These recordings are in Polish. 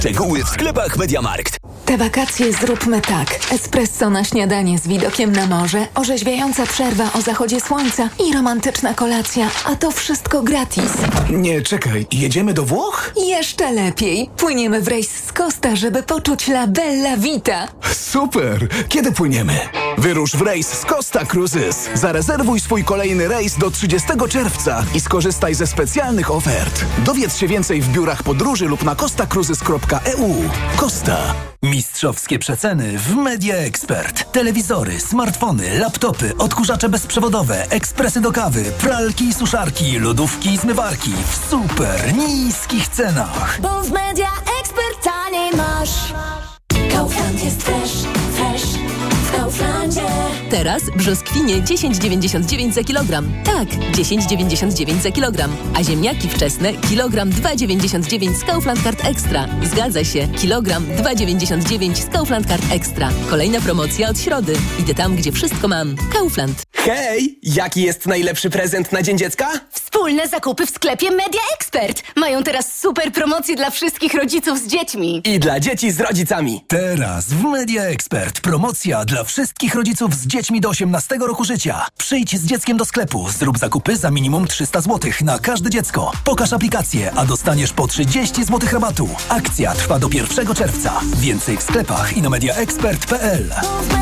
Szczegóły w sklepach MediaMarkt. Te wakacje zróbmy tak. Espresso na śniadanie z widokiem na morze, orzeźwiająca przerwa o zachodzie słońca i romantyczna kolacja. A to wszystko gratis. Nie, czekaj. Jedziemy do Włoch? Jeszcze lepiej. Płyniemy w rejs z Costa, żeby poczuć la bella vita. Super! Kiedy płyniemy? Wyrusz w rejs z Costa Cruises. Zarezerwuj swój kolejny rejs do 30 czerwca i skorzystaj ze specjalnych ofert. Dowiedz się więcej w biurach podróży lub na costacruises.eu. Costa. Mistrzowskie przeceny w Media Expert. Telewizory, smartfony, laptopy, odkurzacze bezprzewodowe, ekspresy do kawy, pralki i suszarki, lodówki i zmywarki w super niskich cenach. Bo w Media Expert taniej masz. Kaufland jest fresh w Kauflandzie. Teraz brzoskwinie 10,99 za kilogram. Tak, 10,99 za kilogram. A ziemniaki wczesne kilogram 2,99 z Kaufland Card Extra. Zgadza się, kilogram 2,99 z Kaufland Card Extra. Kolejna promocja od środy. Idę tam, gdzie wszystko mam. Kaufland. Hej! Jaki jest najlepszy prezent na Dzień Dziecka? Wspólne zakupy w sklepie Media Expert. Mają teraz super promocje dla wszystkich rodziców z dziećmi. I dla dzieci z rodzicami. Teraz w Media Expert promocja dla wszystkich rodziców z dziećmi do 18 roku życia. Przyjdź z dzieckiem do sklepu, zrób zakupy za minimum 300 zł na każde dziecko. Pokaż aplikację, a dostaniesz po 30 zł rabatu. Akcja trwa do 1 czerwca. Więcej w sklepach i na mediaexpert.pl.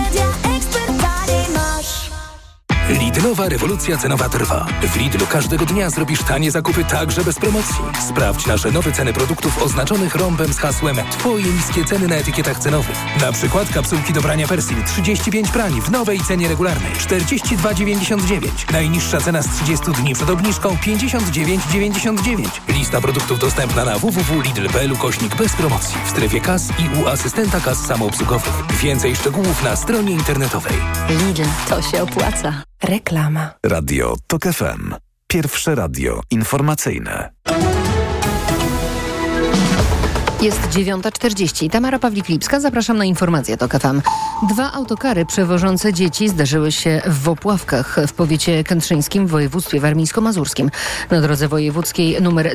Lidlowa rewolucja cenowa trwa. W Lidlu każdego dnia zrobisz tanie zakupy także bez promocji. Sprawdź nasze nowe ceny produktów oznaczonych rąbem z hasłem Twoje niskie ceny na etykietach cenowych. Na przykład kapsułki do prania Persil 35 prań w nowej cenie regularnej 42,99. Najniższa cena z 30 dni przed obniżką 59,99. Lista produktów dostępna na www.lidl.pl/. bez promocji w strefie kas i u asystenta kas samoobsługowych. Więcej szczegółów na stronie internetowej. Lidl, to się opłaca. Reklama. Radio TOK FM. Pierwsze radio informacyjne. Jest 9:40. Tamara Pawlik-Lipska. Zapraszam na informacje TOK FM. 2 autokary przewożące dzieci zdarzyły się w Opławkach w powiecie kętrzyńskim w województwie warmińsko-mazurskim. Na drodze wojewódzkiej nr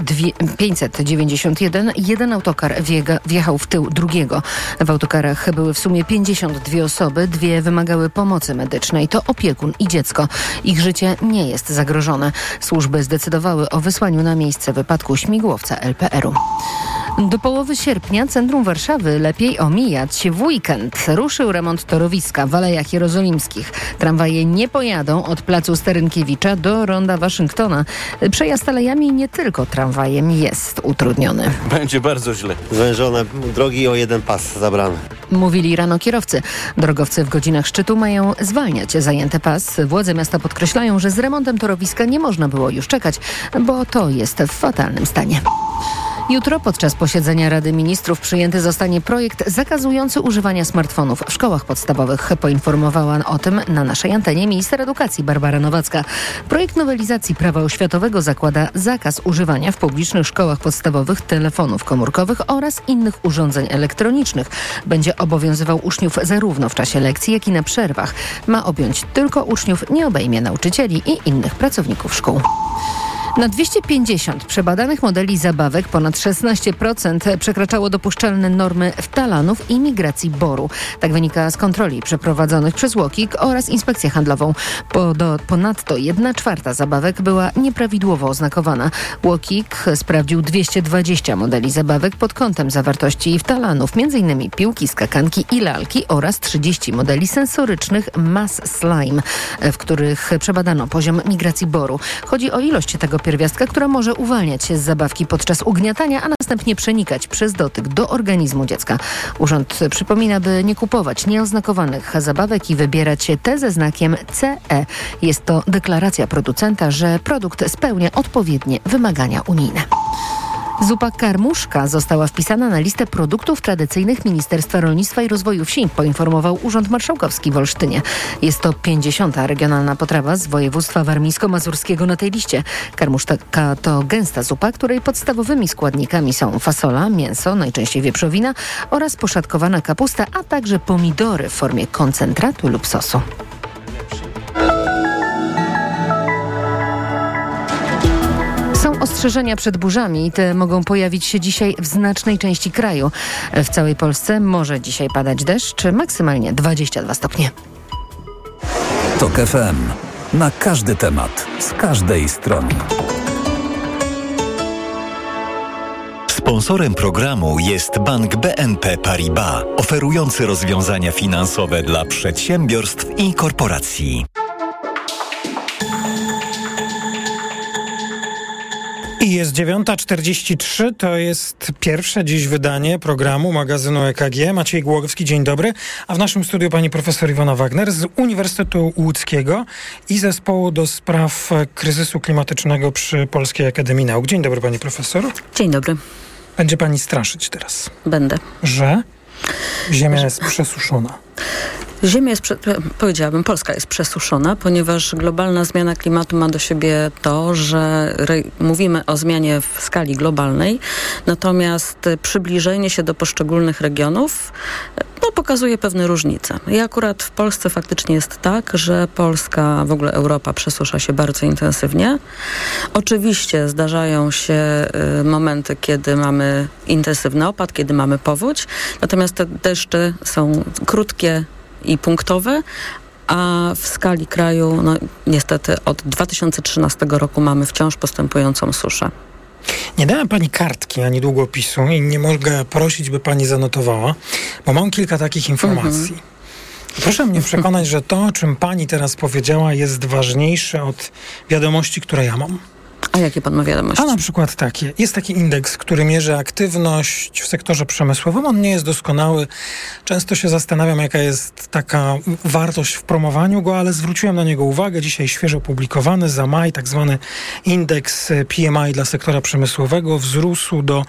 591 jeden autokar wjechał w tył drugiego. W autokarach były w sumie 52 osoby, 2 wymagały pomocy medycznej. To opiekun i dziecko. Ich życie nie jest zagrożone. Służby zdecydowały o wysłaniu na miejsce wypadku śmigłowca LPR-u. Do połowy sierpnia centrum Warszawy lepiej omijać. W weekend ruszył remont torowiska w Alejach Jerozolimskich. Tramwaje nie pojadą od placu Sterynkiewicza do ronda Waszyngtona. Przejazd alejami nie tylko tramwajem jest utrudniony. Będzie bardzo źle. Zwężone drogi o 1 pas zabrane. Mówili rano kierowcy. Drogowcy w godzinach szczytu mają zwalniać zajęty pas. Władze miasta podkreślają, że z remontem torowiska nie można było już czekać, bo to jest w fatalnym stanie. Jutro podczas posiedzenia Rady Ministrów przyjęty zostanie projekt zakazujący używania smartfonów w szkołach podstawowych. Poinformowała o tym na naszej antenie minister edukacji Barbara Nowacka. Projekt nowelizacji prawa oświatowego zakłada zakaz używania w publicznych szkołach podstawowych telefonów komórkowych oraz innych urządzeń elektronicznych. Będzie obowiązywał uczniów zarówno w czasie lekcji, jak i na przerwach. Ma objąć tylko uczniów, nie obejmie nauczycieli i innych pracowników szkół. Na 250 przebadanych modeli zabawek ponad 16% przekraczało dopuszczalne normy ftalanów i migracji boru. Tak wynika z kontroli przeprowadzonych przez UOKiK oraz Inspekcję Handlową. Ponadto 1/4 zabawek była nieprawidłowo oznakowana. UOKiK sprawdził 220 modeli zabawek pod kątem zawartości ftalanów, m.in. piłki, skakanki i lalki oraz 30 modeli sensorycznych Mass Slime, w których przebadano poziom migracji boru. Chodzi o ilość tego pierwiastka, która może uwalniać się z zabawki podczas ugniatania, a następnie przenikać przez dotyk do organizmu dziecka. Urząd przypomina, by nie kupować nieoznakowanych zabawek i wybierać te ze znakiem CE. Jest to deklaracja producenta, że produkt spełnia odpowiednie wymagania unijne. Zupa karmuszka została wpisana na listę produktów tradycyjnych Ministerstwa Rolnictwa i Rozwoju Wsi, poinformował Urząd Marszałkowski w Olsztynie. Jest to 50. regionalna potrawa z województwa warmińsko-mazurskiego na tej liście. Karmuszka to gęsta zupa, której podstawowymi składnikami są fasola, mięso, najczęściej wieprzowina oraz poszatkowana kapusta, a także pomidory w formie koncentratu lub sosu. Są ostrzeżenia ostrzeżenia przed burzami. Te mogą pojawić się dzisiaj w znacznej części kraju. W całej Polsce może dzisiaj padać deszcz, maksymalnie 22 stopnie. TOK FM. Na każdy temat, z każdej strony. Sponsorem programu jest Bank BNP Paribas, oferujący rozwiązania finansowe dla przedsiębiorstw i korporacji. I jest 9:43, to jest pierwsze dziś wydanie programu magazynu EKG. Maciej Głogowski, dzień dobry. A w naszym studiu pani profesor Iwona Wagner z Uniwersytetu Łódzkiego i Zespołu do Spraw Kryzysu Klimatycznego przy Polskiej Akademii Nauk. Dzień dobry pani profesor. Dzień dobry. Będzie pani straszyć teraz. Będę. Że Ziemia jest przesuszona. Ziemia jest, powiedziałabym, Polska jest przesuszona, ponieważ globalna zmiana klimatu ma do siebie to, że mówimy o zmianie w skali globalnej, natomiast przybliżenie się do poszczególnych regionów pokazuje pewne różnice. I akurat w Polsce faktycznie jest tak, że Polska, w ogóle Europa przesusza się bardzo intensywnie. Oczywiście zdarzają się momenty, kiedy mamy intensywny opad, kiedy mamy powódź, natomiast te deszcze są krótkie i punktowe, a w skali kraju, niestety od 2013 roku mamy wciąż postępującą suszę. Nie dałem pani kartki ani długopisu i nie mogę prosić, by pani zanotowała, bo mam kilka takich informacji. Proszę mnie przekonać, że to, o czym pani teraz powiedziała, jest ważniejsze od wiadomości, które ja mam. A jakie pan ma wiadomości? A na przykład takie. Jest taki indeks, który mierzy aktywność w sektorze przemysłowym. On nie jest doskonały. Często się zastanawiam, jaka jest taka wartość w promowaniu go, ale zwróciłem na niego uwagę. Dzisiaj świeżo opublikowany za maj, tak zwany indeks PMI dla sektora przemysłowego wzrósł do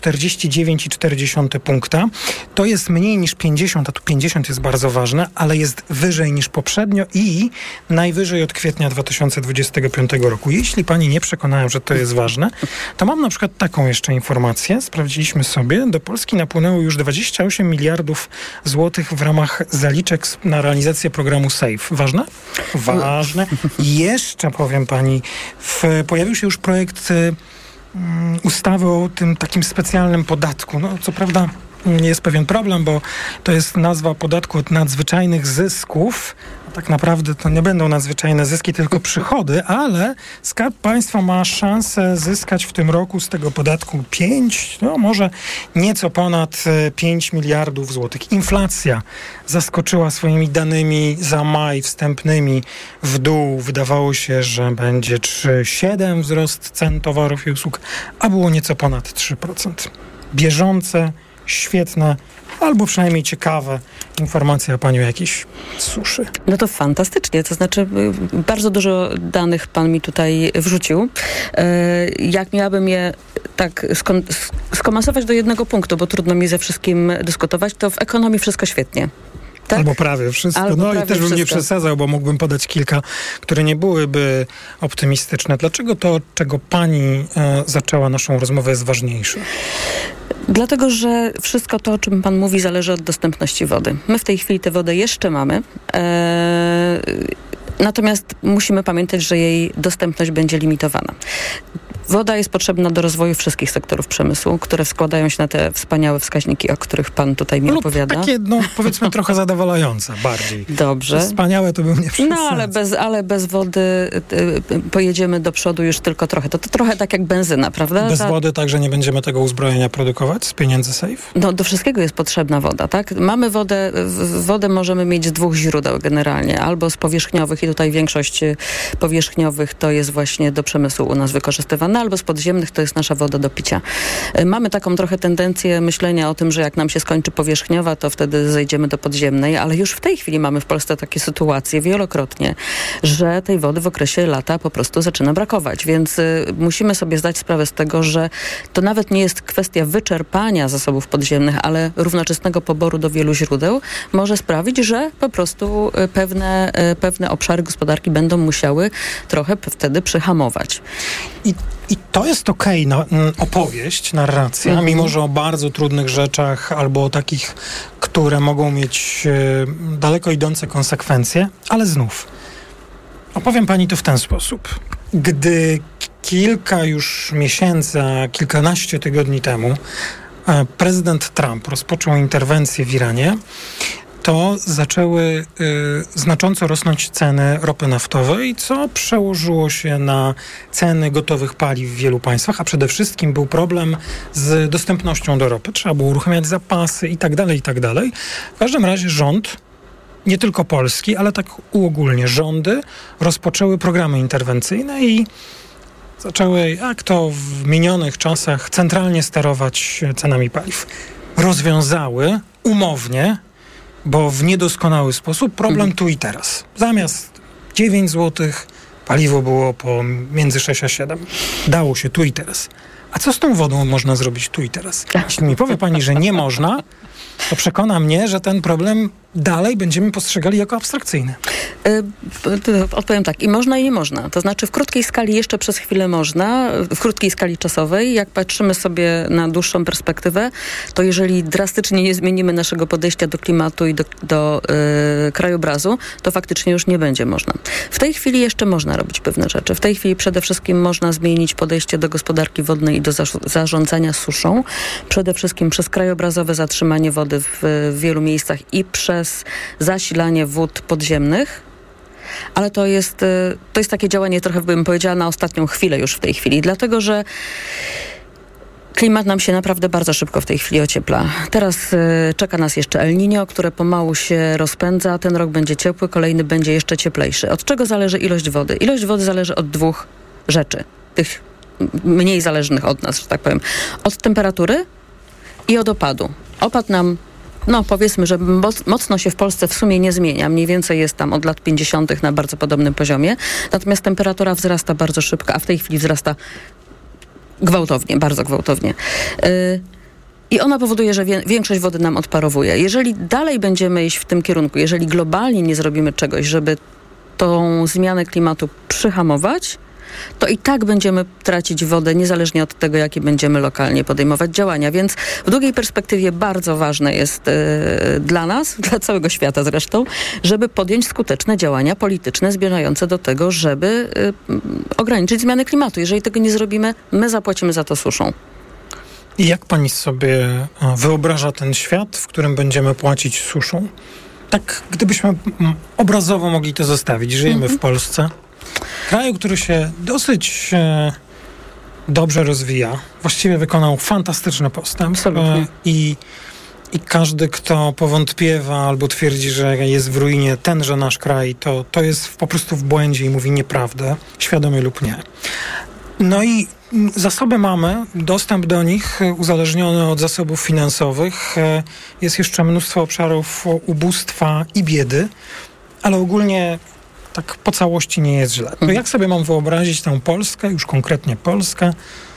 49,4 punkta. To jest mniej niż 50, a tu 50 jest bardzo ważne, ale jest wyżej niż poprzednio i najwyżej od kwietnia 2025 roku. Jeśli pani nie przekonała, że to jest ważne, to mam na przykład taką jeszcze informację. Sprawdziliśmy sobie, do Polski napłynęło już 28 miliardów złotych w ramach zaliczek na realizację programu SAFE. Ważne? Ważne. Jeszcze powiem pani, pojawił się już projekt ustawy o tym takim specjalnym podatku. Co prawda jest pewien problem, bo to jest nazwa podatku od nadzwyczajnych zysków. Tak naprawdę to nie będą nadzwyczajne zyski, tylko przychody, ale Skarb Państwa ma szansę zyskać w tym roku z tego podatku może nieco ponad 5 miliardów złotych. Inflacja zaskoczyła swoimi danymi za maj wstępnymi w dół. Wydawało się, że będzie 3,7 wzrost cen towarów i usług, a było nieco ponad 3%. Bieżące, świetne, albo przynajmniej ciekawe informacje o pani o jakiejś suszy. No to fantastycznie, to znaczy bardzo dużo danych pan mi tutaj wrzucił. Jak miałabym je tak skomasować do jednego punktu, bo trudno mi ze wszystkim dyskutować, to w ekonomii wszystko świetnie. Tak? Albo prawie wszystko. I też bym nie przesadzał, bo mógłbym podać kilka, które nie byłyby optymistyczne. Dlaczego to, od czego pani zaczęła naszą rozmowę, jest ważniejsze? Dlatego, że wszystko to, o czym pan mówi, zależy od dostępności wody. My w tej chwili tę wodę jeszcze mamy, natomiast musimy pamiętać, że jej dostępność będzie limitowana. Woda jest potrzebna do rozwoju wszystkich sektorów przemysłu, które składają się na te wspaniałe wskaźniki, o których pan tutaj mi opowiada. Takie, powiedzmy, trochę zadowalające bardziej. Dobrze. Wspaniałe to bym nie przesadzał. Ale bez wody pojedziemy do przodu już tylko trochę. To trochę tak jak benzyna, prawda? Bez wody także nie będziemy tego uzbrojenia produkować z pieniędzy SAFE? Do wszystkiego jest potrzebna woda, tak? Mamy wodę możemy mieć z dwóch źródeł generalnie. Albo z powierzchniowych i tutaj większość powierzchniowych to jest właśnie do przemysłu u nas wykorzystywana, albo z podziemnych to jest nasza woda do picia. Mamy taką trochę tendencję myślenia o tym, że jak nam się skończy powierzchniowa, to wtedy zejdziemy do podziemnej, ale już w tej chwili mamy w Polsce takie sytuacje wielokrotnie, że tej wody w okresie lata po prostu zaczyna brakować, więc musimy sobie zdać sprawę z tego, że to nawet nie jest kwestia wyczerpania zasobów podziemnych, ale równoczesnego poboru do wielu źródeł może sprawić, że po prostu pewne obszary gospodarki będą musiały trochę wtedy przyhamować. I to jest opowieść, narracja, mimo że o bardzo trudnych rzeczach albo o takich, które mogą mieć daleko idące konsekwencje, ale znów Opowiem pani to w ten sposób. Gdy kilka już miesięcy, kilkanaście tygodni temu prezydent Trump rozpoczął interwencję w Iranie, to zaczęły znacząco rosnąć ceny ropy naftowej, co przełożyło się na ceny gotowych paliw w wielu państwach, a przede wszystkim był problem z dostępnością do ropy. Trzeba było uruchamiać zapasy i tak dalej, i tak dalej. W każdym razie rząd, nie tylko Polski, ale tak uogólnie, rządy rozpoczęły programy interwencyjne i zaczęły, jak to w minionych czasach, centralnie sterować cenami paliw. Rozwiązały umownie, bo w niedoskonały sposób, problem tu i teraz. Zamiast 9 zł paliwo było po między 6 a 7. Dało się tu i teraz. A co z tą wodą można zrobić tu i teraz? Jeśli mi powie pani, że nie można, to przekona mnie, że ten problem dalej będziemy postrzegali jako abstrakcyjny. Odpowiem tak, i można, i nie można. To znaczy w krótkiej skali jeszcze przez chwilę można, w krótkiej skali czasowej. Jak patrzymy sobie na dłuższą perspektywę, to jeżeli drastycznie nie zmienimy naszego podejścia do klimatu i do krajobrazu, to faktycznie już nie będzie można. W tej chwili jeszcze można robić pewne rzeczy. W tej chwili przede wszystkim można zmienić podejście do gospodarki wodnej i do zarządzania suszą. Przede wszystkim przez krajobrazowe zatrzymanie wody w wielu miejscach i przez zasilanie wód podziemnych, ale to jest takie działanie trochę, bym powiedziała, na ostatnią chwilę już w tej chwili, dlatego że klimat nam się naprawdę bardzo szybko w tej chwili ociepla. Teraz czeka nas jeszcze El Niño, które pomału się rozpędza. Ten rok będzie ciepły, kolejny będzie jeszcze cieplejszy. Od czego zależy ilość wody? Ilość wody zależy od dwóch rzeczy, tych mniej zależnych od nas, że tak powiem. Od temperatury i od opadu. Opad nam powiedzmy, że mocno się w Polsce w sumie nie zmienia. Mniej więcej jest tam od lat 50. na bardzo podobnym poziomie. Natomiast temperatura wzrasta bardzo szybko, a w tej chwili wzrasta gwałtownie, bardzo gwałtownie. I ona powoduje, że większość wody nam odparowuje. Jeżeli dalej będziemy iść w tym kierunku, jeżeli globalnie nie zrobimy czegoś, żeby tą zmianę klimatu przyhamować, to i tak będziemy tracić wodę, niezależnie od tego, jakie będziemy lokalnie podejmować działania. Więc w długiej perspektywie bardzo ważne jest dla nas, dla całego świata zresztą, żeby podjąć skuteczne działania polityczne zmierzające do tego, żeby ograniczyć zmianę klimatu. Jeżeli tego nie zrobimy, my zapłacimy za to suszą. I jak pani sobie wyobraża ten świat, w którym będziemy płacić suszą? Tak, gdybyśmy obrazowo mogli to zostawić. Żyjemy w Polsce. Kraju, który się dosyć dobrze rozwija, właściwie wykonał fantastyczny postęp i każdy, kto powątpiewa albo twierdzi, że jest w ruinie tenże nasz kraj, to jest po prostu w błędzie i mówi nieprawdę, świadomie lub nie. No i zasoby mamy, dostęp do nich uzależniony od zasobów finansowych. Jest jeszcze mnóstwo obszarów ubóstwa i biedy, ale ogólnie tak po całości nie jest źle. To jak sobie mam wyobrazić tę Polskę, już konkretnie Polskę,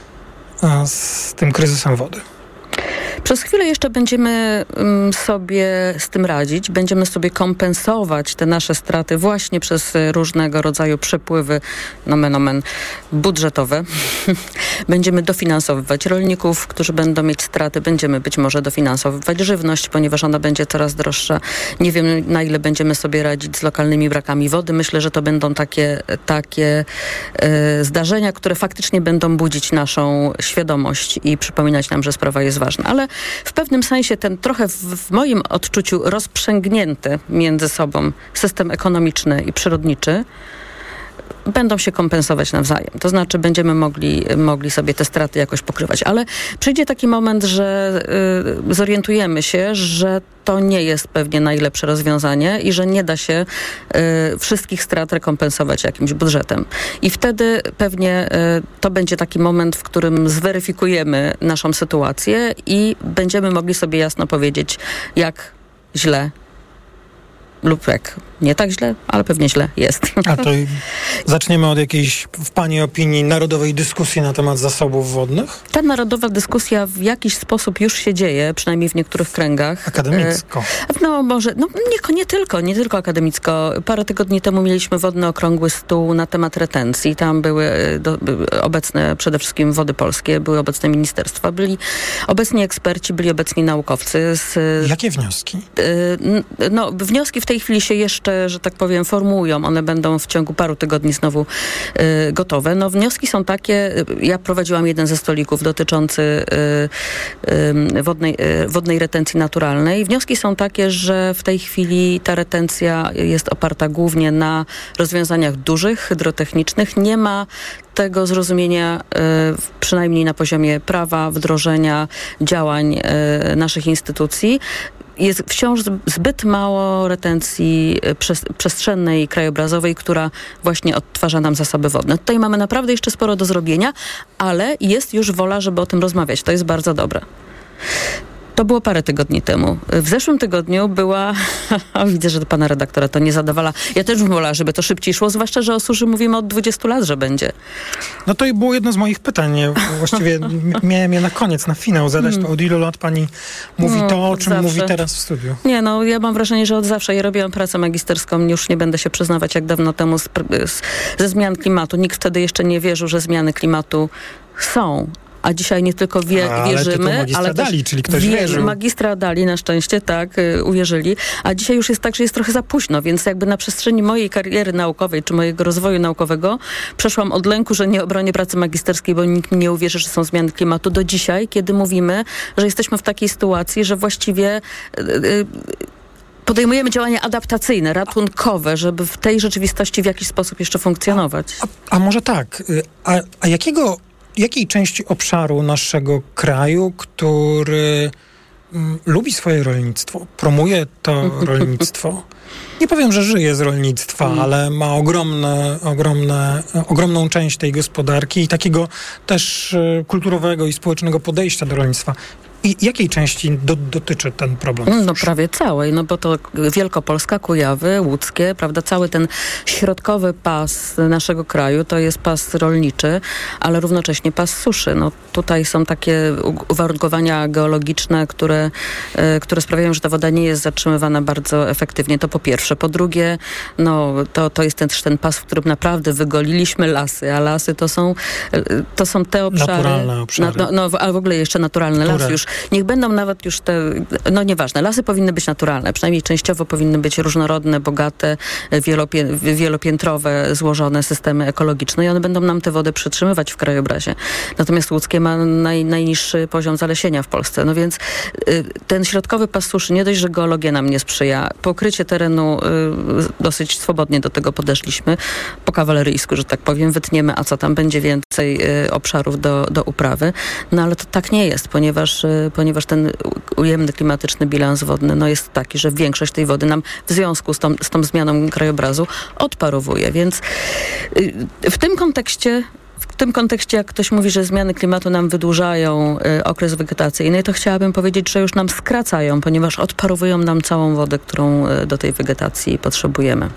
z tym kryzysem wody? Przez chwilę jeszcze będziemy sobie z tym radzić, będziemy sobie kompensować te nasze straty właśnie przez różnego rodzaju przepływy, nomen omen, budżetowe. Będziemy dofinansowywać rolników, którzy będą mieć straty, będziemy być może dofinansowywać żywność, ponieważ ona będzie coraz droższa. Nie wiem, na ile będziemy sobie radzić z lokalnymi brakami wody. Myślę, że to będą takie zdarzenia, które faktycznie będą budzić naszą świadomość i przypominać nam, że sprawa jest ważna. Ale w pewnym sensie ten trochę w moim odczuciu rozprzęgnięty między sobą system ekonomiczny i przyrodniczy będą się kompensować nawzajem. To znaczy będziemy mogli sobie te straty jakoś pokrywać. Ale przyjdzie taki moment, że zorientujemy się, że to nie jest pewnie najlepsze rozwiązanie i że nie da się wszystkich strat rekompensować jakimś budżetem. I wtedy pewnie to będzie taki moment, w którym zweryfikujemy naszą sytuację i będziemy mogli sobie jasno powiedzieć, jak źle lub jak nie tak źle, ale pewnie źle jest. A to zaczniemy od jakiejś, w pani opinii, narodowej dyskusji na temat zasobów wodnych? Ta narodowa dyskusja w jakiś sposób już się dzieje, przynajmniej w niektórych kręgach. Akademicko. No może, nie tylko akademicko. Parę tygodni temu mieliśmy wodny okrągły stół na temat retencji. Tam były obecne przede wszystkim Wody Polskie, były obecne ministerstwa, byli obecni eksperci, byli obecni naukowcy. Jakie wnioski? Wnioski w tej tej chwili się jeszcze, że tak powiem, formują. One będą w ciągu paru tygodni znowu gotowe. No wnioski są takie, ja prowadziłam jeden ze stolików dotyczący wodnej retencji naturalnej. Wnioski są takie, że w tej chwili ta retencja jest oparta głównie na rozwiązaniach dużych, hydrotechnicznych. Nie ma tego zrozumienia, przynajmniej na poziomie prawa, wdrożenia działań naszych instytucji. Jest wciąż zbyt mało retencji przestrzennej i krajobrazowej, która właśnie odtwarza nam zasoby wodne. Tutaj mamy naprawdę jeszcze sporo do zrobienia, ale jest już wola, żeby o tym rozmawiać. To jest bardzo dobre. To było parę tygodni temu. W zeszłym tygodniu była... widzę, że do pana redaktora to nie zadowala. Ja też bym wolała, żeby to szybciej szło, zwłaszcza, że o suszy mówimy od 20 lat, że będzie. No to było jedno z moich pytań. Właściwie miałem je na koniec, na finał zadać. To od ilu lat pani mówi to, o czym zawsze mówi teraz w studiu? Nie, no ja mam wrażenie, że od zawsze. Ja robiłam pracę magisterską, już nie będę się przyznawać, jak dawno temu ze zmian klimatu. Nikt wtedy jeszcze nie wierzył, że zmiany klimatu są. A dzisiaj nie tylko wierzymy, ale dali, czyli ktoś wierzył. Magistra dali, na szczęście, tak, uwierzyli. A dzisiaj już jest tak, że jest trochę za późno, więc jakby na przestrzeni mojej kariery naukowej, czy mojego rozwoju naukowego przeszłam od lęku, że nie obronię pracy magisterskiej, bo nikt mi nie uwierzy, że są zmiany klimatu, do dzisiaj, kiedy mówimy, że jesteśmy w takiej sytuacji, że właściwie... podejmujemy działania adaptacyjne, ratunkowe, żeby w tej rzeczywistości w jakiś sposób jeszcze funkcjonować. A może tak, jakiej części obszaru naszego kraju, który lubi swoje rolnictwo, promuje to rolnictwo, nie powiem, że żyje z rolnictwa, ale ma ogromną część tej gospodarki i takiego też kulturowego i społecznego podejścia do rolnictwa. I jakiej części dotyczy ten problem? No prawie całej, no bo to Wielkopolska, Kujawy, Łódzkie, prawda, cały ten środkowy pas naszego kraju to jest pas rolniczy, ale równocześnie pas suszy. No tutaj są takie uwarunkowania geologiczne, które sprawiają, że ta woda nie jest zatrzymywana bardzo efektywnie. To po pierwsze. Po drugie, no to jest też ten pas, w którym naprawdę wygoliliśmy lasy, a lasy to są te obszary. Naturalne obszary. Ale w ogóle jeszcze naturalne lasy już. Niech będą nawet już te, no nieważne, lasy powinny być naturalne, przynajmniej częściowo powinny być różnorodne, bogate, wielopiętrowe, złożone systemy ekologiczne i one będą nam tę wodę przytrzymywać w krajobrazie. Natomiast Łódzkie ma najniższy poziom zalesienia w Polsce. No więc ten środkowy pas suszy, nie dość, że geologia nam nie sprzyja, pokrycie terenu dosyć swobodnie do tego podeszliśmy, po kawaleryjsku, że tak powiem, wytniemy, a co tam będzie więcej obszarów do uprawy. No ale to tak nie jest, ponieważ ten ujemny klimatyczny bilans wodny no jest taki, że większość tej wody nam w związku z tą zmianą krajobrazu odparowuje. Więc w tym kontekście, jak ktoś mówi, że zmiany klimatu nam wydłużają okres wegetacyjny, to chciałabym powiedzieć, że już nam skracają, ponieważ odparowują nam całą wodę, którą do tej wegetacji potrzebujemy.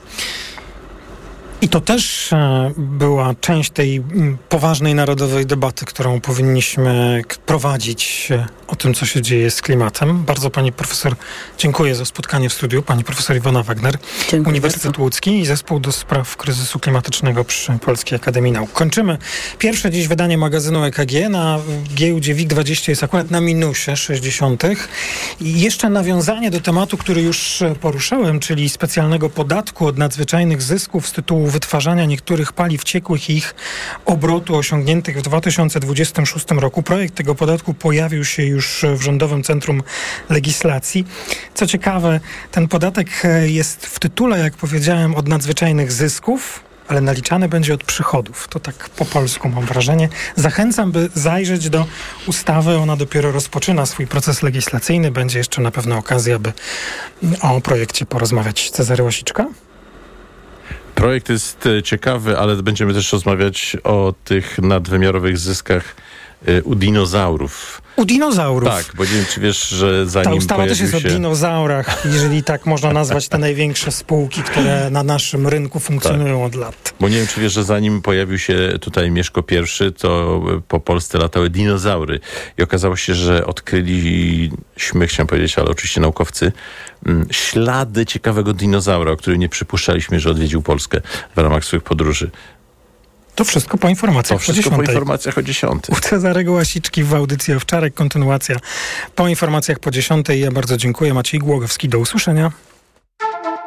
I to też była część tej poważnej narodowej debaty, którą powinniśmy prowadzić o tym, co się dzieje z klimatem. Bardzo pani profesor dziękuję za spotkanie w studiu. Pani profesor Iwona Wagner, dziękuję Uniwersytet bardzo. Łódzki i Zespół do Spraw Kryzysu Klimatycznego przy Polskiej Akademii Nauk. Kończymy pierwsze dziś wydanie magazynu EKG. Na giełdzie WIG20 jest akurat na minusie 60. I jeszcze nawiązanie do tematu, który już poruszałem, czyli specjalnego podatku od nadzwyczajnych zysków z tytułu wytwarzania niektórych paliw ciekłych i ich obrotu osiągniętych w 2026 roku. Projekt tego podatku pojawił się już w Rządowym Centrum Legislacji. Co ciekawe, ten podatek jest w tytule, jak powiedziałem, od nadzwyczajnych zysków, ale naliczany będzie od przychodów. To tak po polsku mam wrażenie. Zachęcam, by zajrzeć do ustawy. Ona dopiero rozpoczyna swój proces legislacyjny. Będzie jeszcze na pewno okazja, by o projekcie porozmawiać. Cezary Łasiczka? Projekt jest ciekawy, ale będziemy też rozmawiać o tych nadwymiarowych zyskach u dinozaurów. U dinozaurów? Tak, bo nie wiem, czy wiesz, że zanim ta ustawa też jest o dinozaurach, jeżeli tak można nazwać te największe spółki, które na naszym rynku funkcjonują od lat. Bo nie wiem, czy wiesz, że zanim pojawił się tutaj Mieszko I, to po Polsce latały dinozaury. I okazało się, że odkryliśmy, chciałem powiedzieć, ale oczywiście naukowcy, ślady ciekawego dinozaura, o którym nie przypuszczaliśmy, że odwiedził Polskę w ramach swoich podróży. To wszystko po informacjach o 10. To wszystko po informacjach o 10. U Cezarego Łasiczki w audycji Owczarek. Kontynuacja po informacjach po 10. Ja bardzo dziękuję. Maciej Głogowski. Do usłyszenia.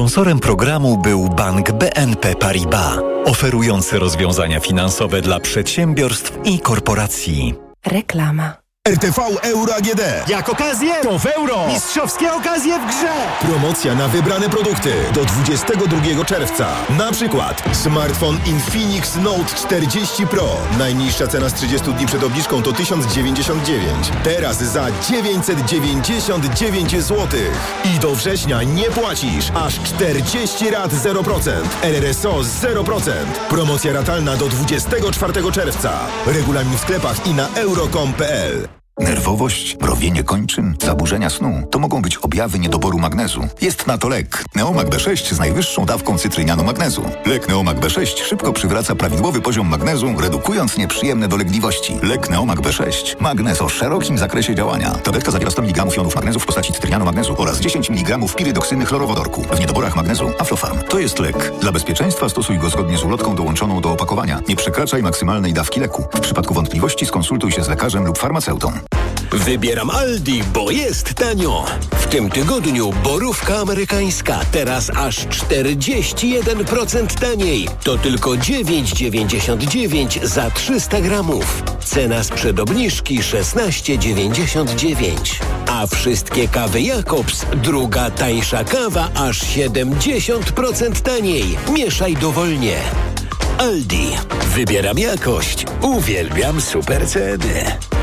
Sponsorem programu był Bank BNP Paribas, oferujący rozwiązania finansowe dla przedsiębiorstw i korporacji. Reklama. RTV Euro AGD. Jak okazję, to w euro. Mistrzowskie okazje w grze. Promocja na wybrane produkty do 22 czerwca. Na przykład smartfon Infinix Note 40 Pro. Najniższa cena z 30 dni przed obniżką to 1099. Teraz za 999 zł. I do września nie płacisz. Aż 40 rat 0%. RRSO 0%. Promocja ratalna do 24 czerwca. Regulamin w sklepach i na euro.com.pl. Nerwowość, mrowienie kończyn, zaburzenia snu to mogą być objawy niedoboru magnezu. Jest na to lek. Neomag B6 z najwyższą dawką cytrynianu magnezu. Lek Neomag B6 szybko przywraca prawidłowy poziom magnezu, redukując nieprzyjemne dolegliwości. Lek Neomag B6. Magnez o szerokim zakresie działania. Tabletka zawiera 100 mg jonów magnezu w postaci cytrynianu magnezu oraz 10 mg pirydoksyny chlorowodorku. W niedoborach magnezu Aflofarm. To jest lek. Dla bezpieczeństwa stosuj go zgodnie z ulotką dołączoną do opakowania. Nie przekraczaj maksymalnej dawki leku. W przypadku wątpliwości skonsultuj się z lekarzem lub farmaceutą. Wybieram Aldi, bo jest tanio. W tym tygodniu borówka amerykańska teraz aż 41% taniej. To tylko 9,99 za 300 gramów. Cena sprzed obniżki 16,99. A wszystkie kawy Jakobs, druga tańsza kawa aż 70% taniej. Mieszaj dowolnie. Aldi. Wybieram jakość. Uwielbiam super ceny.